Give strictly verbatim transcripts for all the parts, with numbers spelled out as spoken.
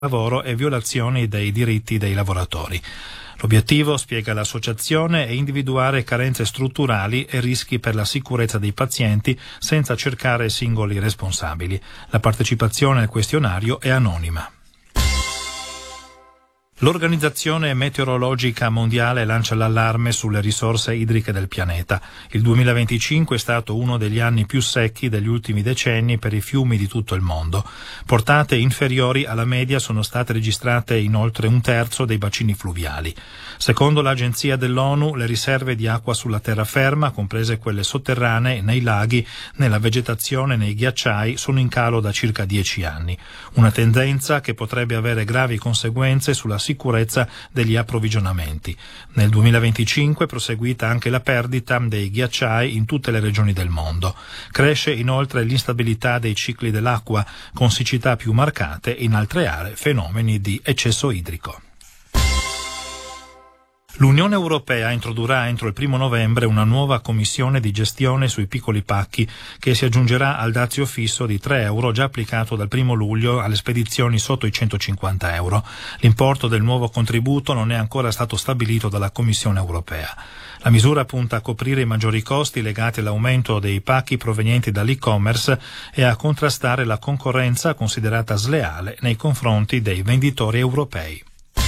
lavoro e violazioni dei diritti dei lavoratori. L'obiettivo, spiega l'associazione, è individuare carenze strutturali e rischi per la sicurezza dei pazienti senza cercare singoli responsabili. La partecipazione al questionario è anonima. L'Organizzazione Meteorologica Mondiale lancia l'allarme sulle risorse idriche del pianeta. Il duemilaventicinque è stato uno degli anni più secchi degli ultimi decenni per i fiumi di tutto il mondo. Portate inferiori alla media sono state registrate in oltre un terzo dei bacini fluviali. Secondo l'Agenzia dell'ONU, le riserve di acqua sulla terraferma, comprese quelle sotterranee, nei laghi, nella vegetazione, nei ghiacciai, sono in calo da circa dieci anni. Una tendenza che potrebbe avere gravi conseguenze sulla sicurezza degli approvvigionamenti. Nel duemilaventicinque è proseguita anche la perdita dei ghiacciai in tutte le regioni del mondo. Cresce inoltre l'instabilità dei cicli dell'acqua, con siccità più marcate in altre aree, fenomeni di eccesso idrico. L'Unione Europea introdurrà entro il primo novembre una nuova commissione di gestione sui piccoli pacchi che si aggiungerà al dazio fisso di tre euro già applicato dal primo luglio alle spedizioni sotto i centocinquanta euro. L'importo del nuovo contributo non è ancora stato stabilito dalla Commissione Europea. La misura punta a coprire i maggiori costi legati all'aumento dei pacchi provenienti dall'e-commerce e a contrastare la concorrenza considerata sleale nei confronti dei venditori europei.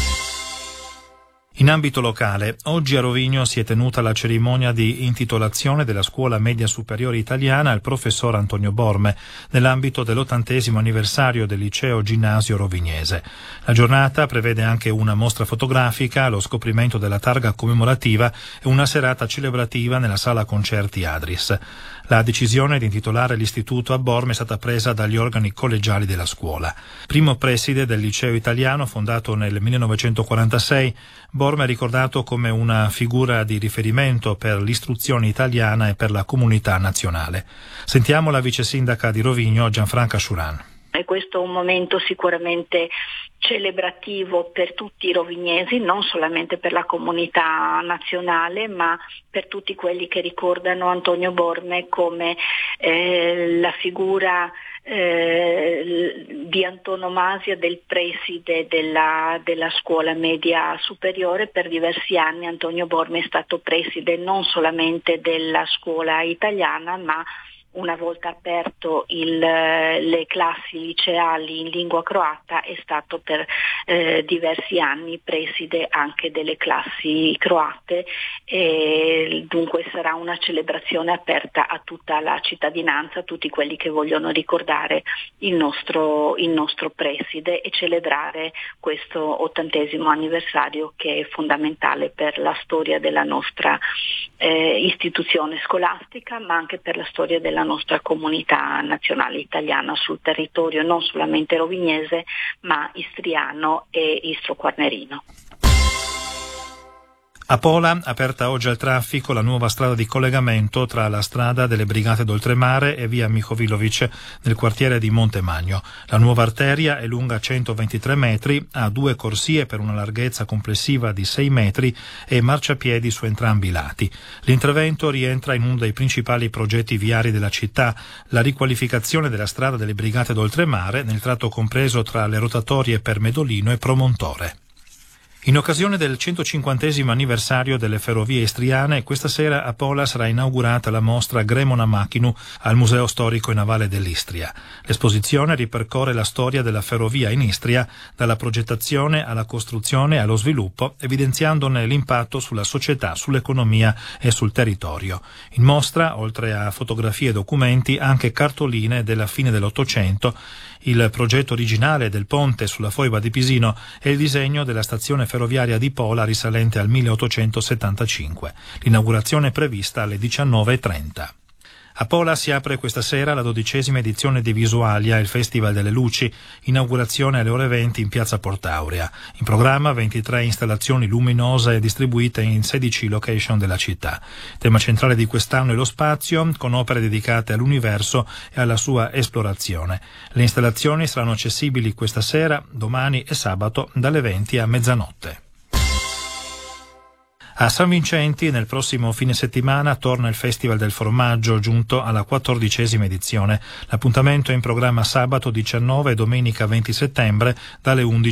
In ambito locale, oggi a Rovigno si è tenuta la cerimonia di intitolazione della scuola media superiore italiana al professor Antonio Borme, nell'ambito dell'ottantesimo anniversario del liceo ginnasio rovignese. La giornata prevede anche una mostra fotografica, lo scoprimento della targa commemorativa e una serata celebrativa nella sala concerti Adris. La decisione di intitolare l'istituto a Borme è stata presa dagli organi collegiali della scuola. Primo preside del liceo italiano, fondato nel millenovecentoquarantasei, Borme è ricordato come una figura di riferimento per l'istruzione italiana e per la comunità nazionale. Sentiamo la vice sindaca di Rovigno, Gianfranca Sciuran. E questo è un momento sicuramente celebrativo per tutti i rovignesi, non solamente per la comunità nazionale, ma per tutti quelli che ricordano Antonio Borme come eh, la figura eh, di antonomasia del preside della, della scuola media superiore. Per diversi anni Antonio Borme è stato preside non solamente della scuola italiana, ma una volta aperto il, le classi liceali in lingua croata è stato per eh, diversi anni preside anche delle classi croate, e dunque sarà una celebrazione aperta a tutta la cittadinanza, a tutti quelli che vogliono ricordare il nostro, il nostro preside e celebrare questo ottantesimo anniversario che è fondamentale per la storia della nostra eh, istituzione scolastica, ma anche per la storia della nostra comunità nazionale italiana sul territorio non solamente rovignese, ma istriano e istroquarnerino. A Pola, aperta oggi al traffico la nuova strada di collegamento tra la strada delle Brigate d'Oltremare e via Mihovilovic nel quartiere di Montemagno. La nuova arteria è lunga centoventitré metri, ha due corsie per una larghezza complessiva di sei metri e marciapiedi su entrambi i lati. L'intervento rientra in uno dei principali progetti viari della città, la riqualificazione della strada delle Brigate d'Oltremare nel tratto compreso tra le rotatorie per Medolino e Promontore. In occasione del centocinquantesimo anniversario delle ferrovie istriane, questa sera a Pola sarà inaugurata la mostra Gremona Machinu al Museo Storico e Navale dell'Istria. L'esposizione ripercorre la storia della ferrovia in Istria, dalla progettazione alla costruzione e allo sviluppo, evidenziandone l'impatto sulla società, sull'economia e sul territorio. In mostra, oltre a fotografie e documenti, anche cartoline della fine dell'Ottocento, il progetto originale del ponte sulla foiba di Pisino e il disegno della stazione ferroviaria di Pola risalente al milleottocentosettantacinque. L'inaugurazione è prevista alle diciannove e trenta. A Pola si apre questa sera la dodicesima edizione di Visualia, il Festival delle Luci, inaugurazione alle ore venti in piazza Portaurea. In programma ventitré installazioni luminose distribuite in sedici location della città. Il tema centrale di quest'anno è lo spazio, con opere dedicate all'universo e alla sua esplorazione. Le installazioni saranno accessibili questa sera, domani e sabato dalle venti a mezzanotte. A San Vincenti nel prossimo fine settimana torna il Festival del Formaggio, giunto alla quattordicesima edizione. L'appuntamento è in programma sabato diciannove e domenica venti settembre dalle undici